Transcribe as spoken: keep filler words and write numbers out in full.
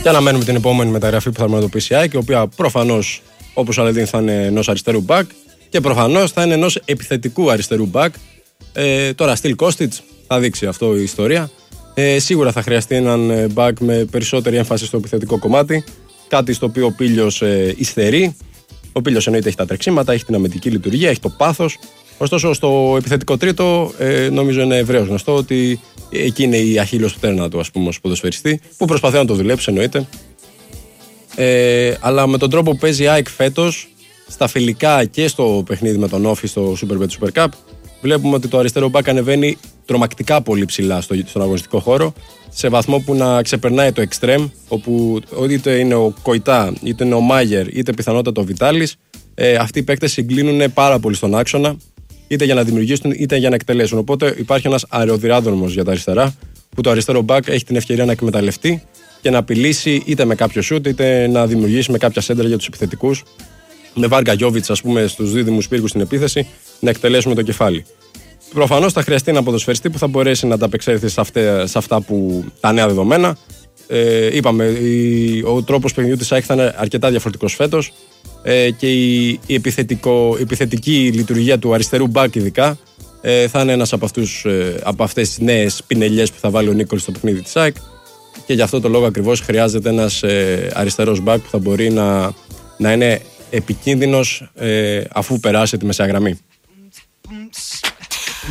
Και αναμένουμε την επόμενη μεταγραφή που θα αντιμετωπίσει η ΑΕΚ, η οποία προφανώς, όπως ο Αλεδίν, θα είναι ενός αριστερού μπακ και προφανώς θα είναι ενός επιθετικού αριστερού μπακ. Ε, τώρα, Στυλ Κώστιτς, θα δείξει αυτό η ιστορία. Ε, σίγουρα θα χρειαστεί έναν μπακ με περισσότερη έμφαση στο επιθετικό κομμάτι. Κάτι στο οποίο ο Πίλιος ε, υστερεί. Ο Πίλιος εννοείται έχει τα τρεξίματα, έχει την αμυντική λειτουργία, έχει το πάθος. Ωστόσο, στο επιθετικό τρίτο, ε, νομίζω είναι ευρέως γνωστό ότι εκεί είναι η αχίλλειος πτέρνα του, ας πούμε, ως ποδοσφαιριστή, που προσπαθεί να το δουλέψει, εννοείται. Ε, αλλά με τον τρόπο που παίζει η ΑΕΚ φέτος, στα φιλικά και στο παιχνίδι με τον Όφη στο Super Bet Super Cup, βλέπουμε ότι το αριστερό μπακ ανεβαίνει τρομακτικά πολύ ψηλά στο, στον αγωνιστικό χώρο, σε βαθμό που να ξεπερνάει το εξτρέμ, όπου είτε είναι ο Κοϊτά, είτε είναι ο Μάγερ, είτε πιθανότατα ο Βιτάλης. Ε, αυτοί οι παίκτες συγκλίνουν πάρα πολύ στον άξονα, είτε για να δημιουργήσουν είτε για να εκτελέσουν. Οπότε υπάρχει ένας αεροδράδρομος για τα αριστερά, που το αριστερό μπακ έχει την ευκαιρία να εκμεταλλευτεί και να απειλήσει είτε με κάποιο σουτ, είτε να δημιουργήσει με κάποια σέντρα για τους επιθετικούς. Με Βάρκα Γιόβιτς, ας πούμε, στους δίδυμους πύργους στην επίθεση, να εκτελέσουμε το κεφάλι. Προφανώς θα χρειαστεί ένα ποδοσφαιριστή που θα μπορέσει να ανταπεξέλθει σε, σε αυτά που τα νέα δεδομένα. Ε, είπαμε, η, ο τρόπος παιχνιδιού της ΑΕΚ θα είναι αρκετά διαφορετικός φέτος ε, και η, η, επιθετικό, η επιθετική λειτουργία του αριστερού μπακ ειδικά ε, θα είναι ένας από, αυτούς, ε, από αυτές τις νέες πινελιές που θα βάλει ο Νίκολης στο παιχνίδι της ΑΕΚ, και γι' αυτό το λόγο ακριβώς χρειάζεται ένας ε, αριστερός μπακ που θα μπορεί να, να είναι επικίνδυνος ε, αφού περάσει τη μεσαία γραμμή.